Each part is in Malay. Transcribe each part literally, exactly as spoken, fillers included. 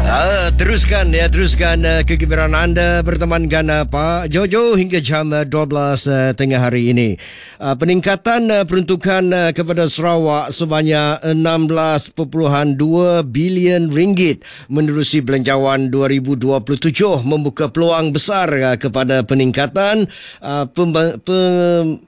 Uh, teruskan ya, teruskan uh, kegembiraan anda berteman dengan uh, Pak Jojo hingga jam uh, dua belas uh, tengah hari ini. Uh, peningkatan uh, peruntukan uh, kepada Sarawak sebanyak enam belas perpuluhan dua bilion ringgit menerusi belanjawan dua ribu dua puluh tujuh membuka peluang besar uh, kepada peningkatan uh, pemba- pem-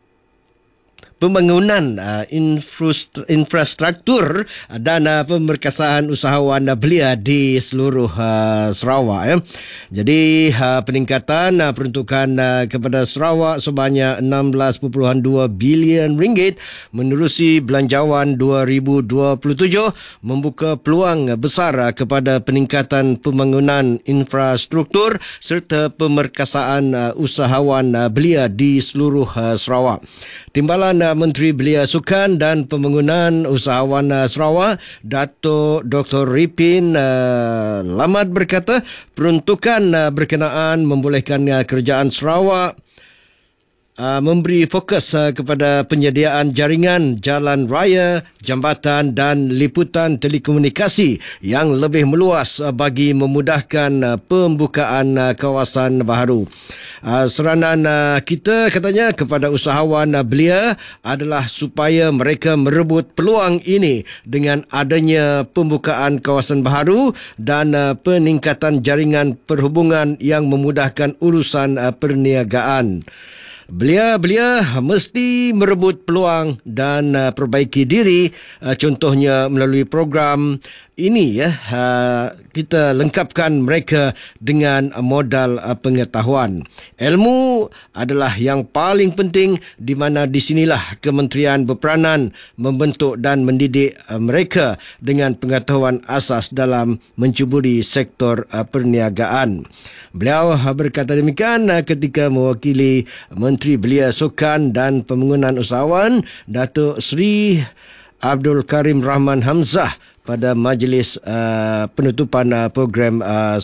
pembangunan uh, infrastruktur dan uh, pemerkasaan usahawan uh, belia di seluruh uh, Sarawak. Ya. Jadi uh, peningkatan uh, peruntukan uh, kepada Sarawak sebanyak enam belas perpuluhan dua bilion ringgit menerusi belanjawan dua ribu dua puluh tujuh membuka peluang besar uh, kepada peningkatan pembangunan infrastruktur serta pemerkasaan uh, usahawan uh, belia di seluruh uh, Sarawak. Timbalan Menteri Belia Sukan dan Pembangunan Usahawan Sarawak, Dato' Doktor Ripin uh, Lamat berkata, peruntukan uh, berkenaan membolehkan uh, kerajaan Sarawak Uh, memberi fokus uh, kepada penyediaan jaringan jalan raya, jambatan dan liputan telekomunikasi yang lebih meluas uh, bagi memudahkan uh, pembukaan uh, kawasan baharu. Uh, seranan uh, kita katanya kepada usahawan uh, belia adalah supaya mereka merebut peluang ini dengan adanya pembukaan kawasan baharu dan uh, peningkatan jaringan perhubungan yang memudahkan urusan uh, perniagaan. Belia-belia mesti merebut peluang dan uh, perbaiki diri, uh, contohnya melalui program ini ya, uh, kita lengkapkan mereka dengan modal uh, pengetahuan. Ilmu adalah yang paling penting di mana di sinilah kementerian berperanan membentuk dan mendidik uh, mereka dengan pengetahuan asas dalam mencuburi sektor uh, perniagaan. Beliau uh, berkata demikian uh, ketika mewakili Menteri Belia Sukan dan Pembangunan Usahawan Datuk Seri Abdul Karim Rahman Hamzah pada majlis uh, penutupan uh, program uh,